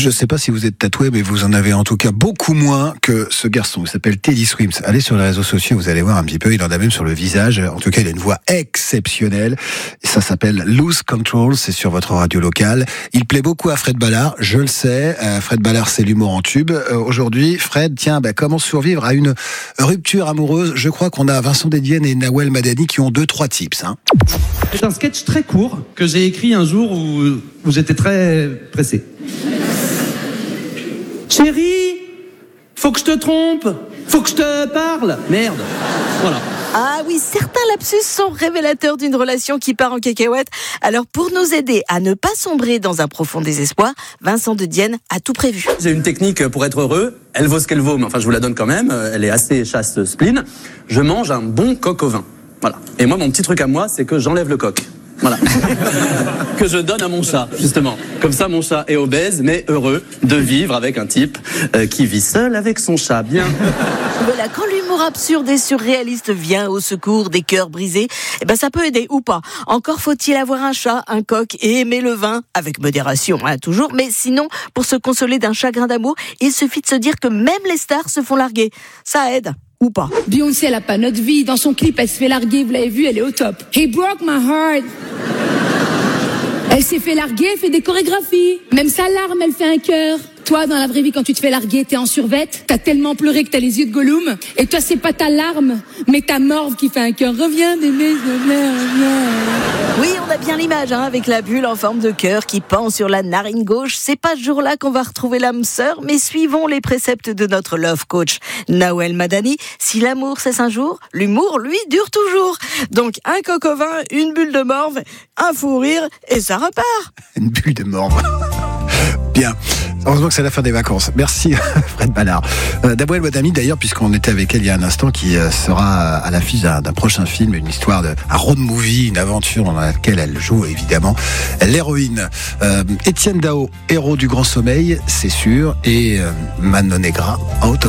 Je ne sais pas si vous êtes tatoué, mais vous en avez en tout cas beaucoup moins que ce garçon. Il s'appelle Teddy Swims. Allez sur les réseaux sociaux, vous allez voir un petit peu. Il en a même sur le visage. En tout cas, il a une voix exceptionnelle. Ça s'appelle Lose Control. C'est sur votre radio locale. Il plaît beaucoup à Fred Ballard. Je le sais. Fred Ballard, c'est l'humour en tube. Aujourd'hui, Fred, tiens, comment survivre à une rupture amoureuse? Je crois qu'on a Vincent Dedienne et Nawel Madani qui ont 2-3 tips. C'est un sketch très court que j'ai écrit un jour où j'étais très pressé. Chérie, faut que je te trompe, faut que je te parle. Merde, voilà. Ah oui, certains lapsus sont révélateurs d'une relation qui part en cacahuète. Alors pour nous aider à ne pas sombrer dans un profond désespoir, Vincent Dedienne a tout prévu. J'ai une technique pour être heureux, elle vaut ce qu'elle vaut, mais enfin je vous la donne quand même, elle est assez chasse spleen. Je mange un bon coq au vin. Voilà. Et moi, mon petit truc à moi, c'est que j'enlève le coq. Voilà. Que je donne à mon chat, justement. Comme ça, mon chat est obèse, mais heureux de vivre avec un type qui vit seul avec son chat. Bien. Voilà, quand l'humour absurde et surréaliste vient au secours des cœurs brisés, ça peut aider ou pas. Encore faut-il avoir un chat, un coq et aimer le vin, avec modération, toujours. Mais sinon, pour se consoler d'un chagrin d'amour, il suffit de se dire que même les stars se font larguer. Ça aide. Ou pas. Beyoncé, elle a pas notre vie. Dans son clip, elle se fait larguer. Vous l'avez vu, elle est au top. He broke my heart. Elle s'est fait larguer, elle fait des chorégraphies. Même sa larme, elle fait un cœur. Toi, dans la vraie vie, quand tu te fais larguer, t'es en survette. T'as tellement pleuré que t'as les yeux de Gollum. Et toi, c'est pas ta larme, mais ta morve qui fait un cœur. Reviens d'aimer, reviens. Oui, on a bien l'image, avec la bulle en forme de cœur qui pend sur la narine gauche. C'est pas ce jour-là qu'on va retrouver l'âme sœur, mais suivons les préceptes de notre love coach, Nawel Madani. Si l'amour cesse un jour, l'humour, lui, dure toujours. Donc, un coq au vin, une bulle de morve, un fou rire, et ça repart. Une bulle de morve. Bien. Heureusement que c'est la fin des vacances. Merci Fred Ballard. Nawel Madani d'ailleurs, puisqu'on était avec elle il y a un instant, qui sera à l'affiche d'un prochain film, une histoire un road movie, une aventure dans laquelle elle joue évidemment l'héroïne. Étienne Dao, héros du Grand Sommeil, c'est sûr, et Mano Negra, out of